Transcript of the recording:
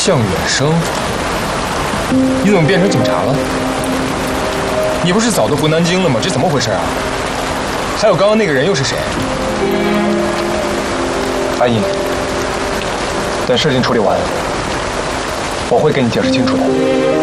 向远生，你怎么变成警察了？你不是早都回南京了吗？这怎么回事啊？还有刚刚那个人又是谁？ 阿姨，等事情处理完，我会跟你解释清楚的。